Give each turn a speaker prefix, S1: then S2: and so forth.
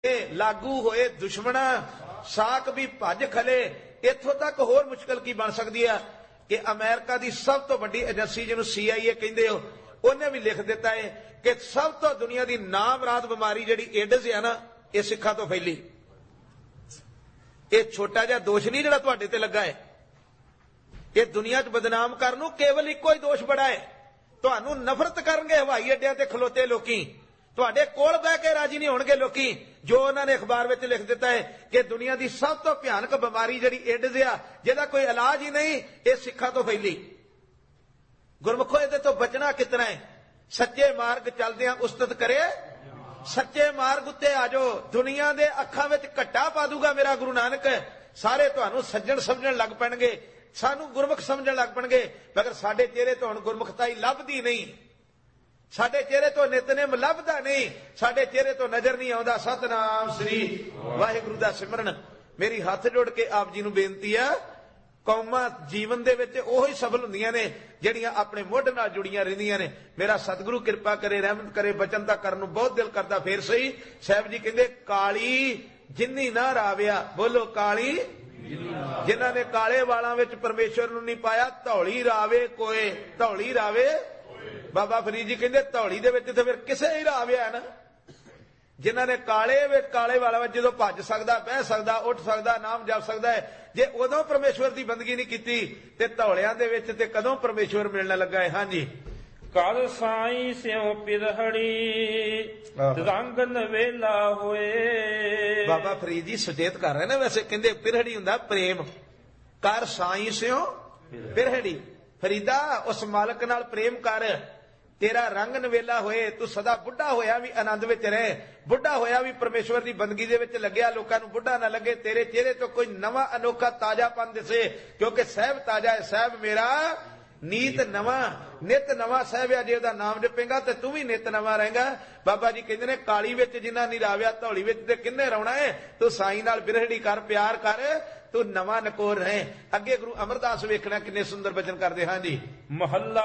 S1: लागू होए दुश्मना साक भी भज खले। इथों तक होर मुश्किल की बन सकती है कि अमेरिका की सब तो बड़ी एजेंसी जिन्होंने CIA कहते हो उन्हें भी लिख दिता है कि सब तो दुनिया की नामराद बीमारी जिहड़ी एड्स है ना ये सिखा तो फैली। ये छोटा जिहा दोष नहीं जिहड़ा तुहाडे ते लगा है, ये दुनिया च बदनाम करन नूं केवल इक्को ही दोष बड़ा है। तुहानूं नफरत करनगे हवाई अड्डियां ते खलोते लोकी, तुहाडे कोल बह के राजी नहीं होणगे लोकी। जो उन्होंने अखबार में लिख दिता है कि दुनिया की सब तो भयानक बीमारी जिहड़ी एड्स आ जिहदा कोई इलाज ही नहीं, ये सिखा तो फैली। गुरमुखो इहदे तो बचना कितना है? सच्चे मार्ग चलदियां उस्तत करे, सच्चे मार्ग उत्ते आ जाओ। दुनिया दे अखां विच घट्टा पा दूगा मेरा गुरु नानक, सारे तुहानूं सज्जण समझण लग पैणगे, सानू गुरमुख समझण लग पैणगे, मगर साडे चेहरे तो हुण गुरमुखता ही लभदी नहीं, साडे चेहरे तो नितनेम लभदा नहीं, साडे चेहरे तो नजर नहीं आउंदा। सतनाम श्री वाहिगुरू दा सिमरन। मेरी हथ जोड़ के आप जी नूं बेनती है, कौमां जीवन दे विच ओही सफल हुंदियां ने जिहड़ियां अपने मुੱਢ नाल जुड़ियां रहिंदियां ने। मेरा सतगुरु कृपा करे, रहमत करे, बचन तां करन नूं बहुत दिल करदा। फेर सही साहब जी कहंदे काली जिन्नी ना राविया, बोलो काली जिन्हां ने काले वालां विच परमेश्वर नूं नहीं पाया, धौली रावे कोए, धौली रावे। बाबा फरीद जी कहंदे धौली दे विच ते फिर किसे ही राविया ना, जिन्हां ने काले वाला विच जदों भज सकदा, बह सकदा, उठ सकदा, नाम जप सकदा है, जे उदों परमेश्वर की बंदगी नहीं कीती ते धौलियां दे विच ते कदों परमेश्वर मिलने लगा है। हाँ जी।
S2: कल साई स्यों पिरहड़ी रंग नवेला होए।
S1: बाबा फरीद जी सुचेत कर रहे ने, वैसे कहंदे पिरहड़ी हुंदा प्रेम, कर साई स्यों पिरहड़ी। फरीदा उस मालक नाल प्रेम कर, तेरा रंग नवेला होए, तू सदा बुढ़ा होया भी आनंद विच रहे, बुढ़ा होया भी परमेश्वर की बंदगी दे विच लगया, लोकां नूं बुढ़ा ना लगे, तेरे चेहरे तो कोई नवा अनोखा ताजापन दिसे, क्योंकि साहब ताजा है, साहब मेरा नीत नवा, नित नवा साहब है। जे उहदा नाम जपेगा तो तू भी नित नवा रहेगा। बाबा जी कहंदे ने काली विच जिन्हां नहीं राविया, धौली विच ते किन्ने रौना है? तू साईं नाल बिरहड़ी कर, प्यार कर, तू नवा नकोर रहे। अगे गुरु अमरदास वेखना किन्ने सुंदर बचन करदे। हाँ जी।
S2: महला